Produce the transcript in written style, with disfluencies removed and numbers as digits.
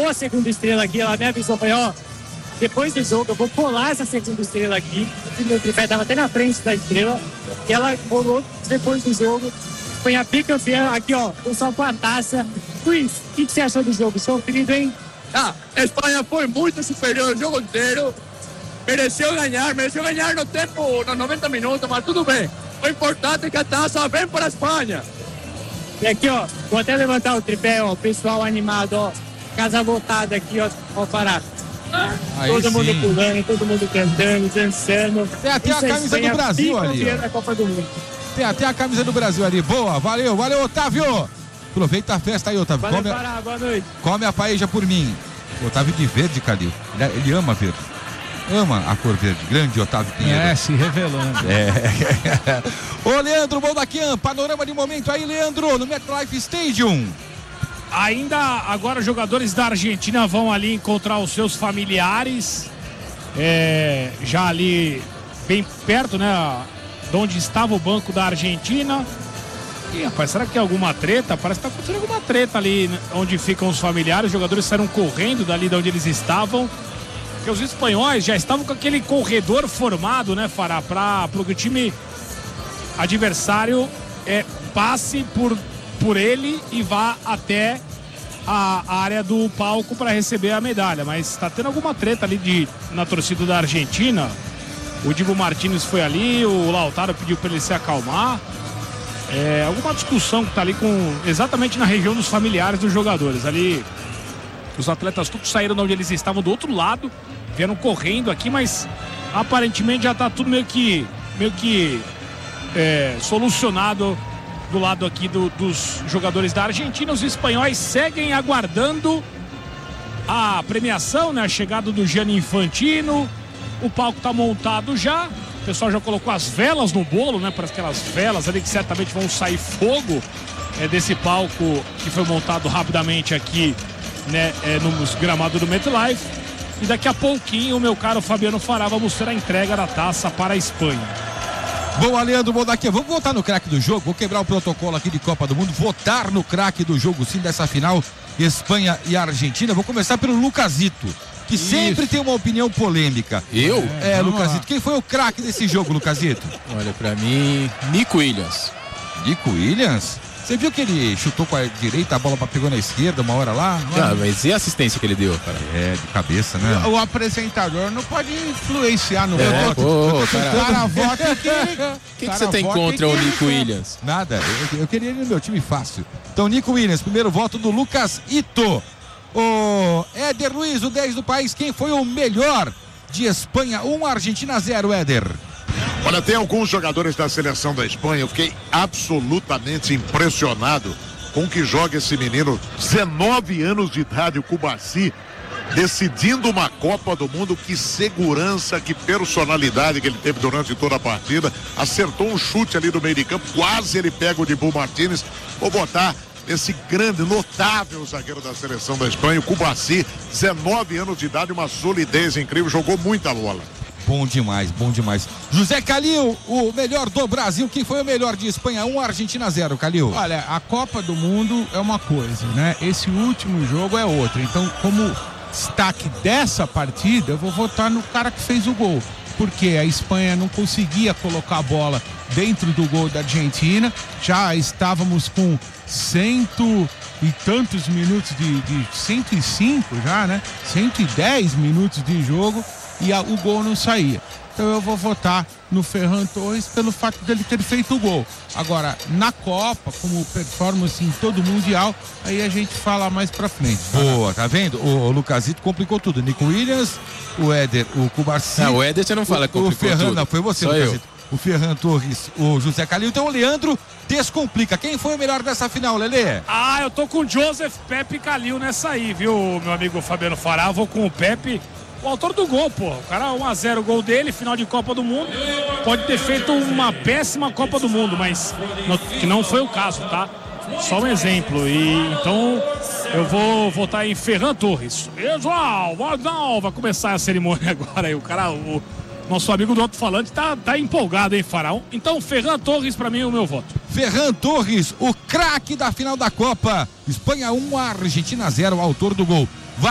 a segunda estrela aqui, ela me avisou, falei, ó, depois do jogo eu vou colar essa segunda estrela aqui, o meu tripé tava até na frente da estrela, e ela colou depois do jogo, foi a bicampeã aqui, ó, só com a taça. Luiz, o que você achou do jogo? Sofrido, hein? A Espanha foi muito superior o jogo inteiro, mereceu ganhar no tempo, nos 90 minutos, mas tudo bem. O importante é que a taça vem para a Espanha. E aqui, ó, vou até levantar o tripé, ó, o pessoal animado, ó, casa lotada aqui, ó, Pará. Todo mundo pulando, todo mundo cantando, dançando. Tem até a camisa do Brasil ali. Da Copa do Mundo. Tem até a camisa do Brasil ali. Boa, valeu, Otávio. Aproveita a festa aí, Otávio. Valeu, Pará, boa noite. Come a paella por mim. Otávio de verde, Calil. Ele ama verde. Ama a cor verde. Grande Otávio Pinheiro. Se revelando. Ô, Leandro Boldaquian, panorama de momento aí, Leandro, no MetLife Stadium. Ainda agora os jogadores da Argentina vão ali encontrar os seus familiares, já ali bem perto, né, de onde estava o banco da Argentina. E, rapaz, será que é alguma treta? Parece que está acontecendo alguma treta ali, né, onde ficam os familiares. Os jogadores saíram correndo dali de onde eles estavam, porque os espanhóis já estavam com aquele corredor formado, né, Fará, para o time adversário passe por ele e vá até a área do palco para receber a medalha. Mas está tendo alguma treta ali na torcida da Argentina. O Dibu Martínez foi ali, o Lautaro pediu para ele se acalmar. Alguma discussão que está ali exatamente na região dos familiares dos jogadores. Ali os atletas todos saíram de onde eles estavam do outro lado, vieram correndo aqui, mas aparentemente já está tudo meio que solucionado do lado aqui dos jogadores da Argentina. Os espanhóis seguem aguardando a premiação, né? A chegada do Gianni Infantino. O palco está montado já. O pessoal já colocou as velas no bolo, né? Para aquelas velas ali que certamente vão sair fogo desse palco que foi montado rapidamente aqui, né? No gramado do MetLife. E daqui a pouquinho o meu caro Fabiano Fará vai mostrar a entrega da taça para a Espanha. Boa, Leandro Boldaquian, vamos votar no craque do jogo, vou quebrar o protocolo aqui de Copa do Mundo, votar no craque do jogo sim, dessa final Espanha e Argentina. Vou começar pelo Lucasito, que sempre tem uma opinião polêmica. Eu? Lucasito, quem foi o craque desse jogo, Lucasito? Olha, pra mim, Nico Williams. Nico Williams? Você viu que ele chutou com a direita, a bola pegou na esquerda uma hora lá? Mas e a assistência que ele deu, cara? De cabeça, né? O apresentador não pode influenciar no voto. O cara vota O que você tem contra o Nico Williams? Nada, eu queria ele no meu time fácil. Então, Nico Williams, primeiro voto do Lucas Ito. O Éder Luiz, o 10 do país, quem foi o melhor de Espanha? 1, Argentina 0, Éder. Olha, tem alguns jogadores da seleção da Espanha, eu fiquei absolutamente impressionado com o que joga esse menino, 19 anos de idade, o Cubarsí, decidindo uma Copa do Mundo. Que segurança, que personalidade que ele teve durante toda a partida. Acertou um chute ali do meio de campo, quase ele pega o Dibu Martínez. Vou botar esse grande, notável zagueiro da seleção da Espanha, o Cubarsí, 19 anos de idade, uma solidez incrível, jogou muita bola. Bom demais, bom demais. José Calil, o melhor do Brasil, quem foi o melhor de Espanha? 1, Argentina 0, Calil. Olha, a Copa do Mundo é uma coisa, né? Esse último jogo é outra. Então, como destaque dessa partida, eu vou votar no cara que fez o gol. Porque a Espanha não conseguia colocar a bola dentro do gol da Argentina. Já estávamos com 100 e tantos minutos de 105 já, né? 110 minutos de jogo. E o gol não saía. Então eu vou votar no Ferran Torres pelo fato dele ter feito o gol. Agora, na Copa, como performance em todo o Mundial, aí a gente fala mais pra frente. Boa, tá vendo? O Lucasito complicou tudo. Nico Williams, o Éder, o Cubarsí. O Éder você não fala que complicou Ferran, tudo. Não, foi você, só Lucasito. Eu. O Ferran Torres, o José Calil. Então o Leandro descomplica. Quem foi o melhor dessa final, Lelê? Eu tô com o Joseph Pepe Calil nessa aí, viu, meu amigo Fabiano Fará? Vou com o Pepe. O autor do gol, pô. O cara 1-0 o gol dele, final de Copa do Mundo. Pode ter feito uma péssima Copa do Mundo, mas que não foi o caso, tá? Só um exemplo. E então eu vou votar em Ferran Torres. Vai começar a cerimônia agora aí. O cara, o nosso amigo do alto-falante tá empolgado, hein, Faraó? Então, Ferran Torres, pra mim, é o meu voto. Ferran Torres, o craque da final da Copa. Espanha 1, Argentina 0, autor do gol.